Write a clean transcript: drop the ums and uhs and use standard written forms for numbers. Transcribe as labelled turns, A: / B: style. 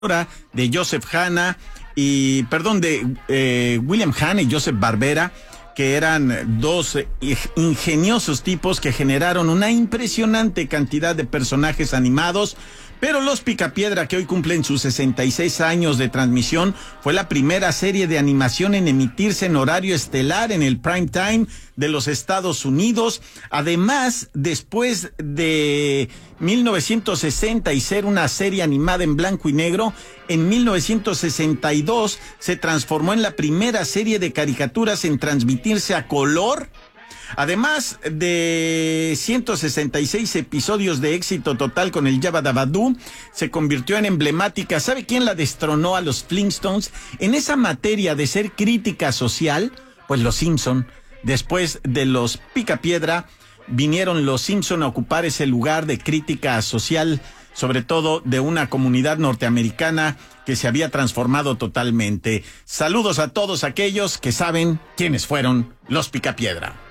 A: de Joseph Hanna de William Hanna y Joseph Barbera, que eran dos ingeniosos tipos que generaron una impresionante cantidad de personajes animados. Pero Los Picapiedra, que hoy cumplen sus 66 años de transmisión, fue la primera serie de animación en emitirse en horario estelar en el prime time de los Estados Unidos. Además, después de 1960 y ser una serie animada en blanco y negro, en 1962 se transformó en la primera serie de caricaturas en transmitirse a color. Además de 166 episodios de éxito total con el Yabba Dabba Doo, se convirtió en emblemática. ¿Sabe quién la destronó a los Flintstones? En esa materia de ser crítica social, pues los Simpson. Después de los Picapiedra, vinieron los Simpson a ocupar ese lugar de crítica social, sobre todo de una comunidad norteamericana que se había transformado totalmente. Saludos a todos aquellos que saben quiénes fueron los Picapiedra.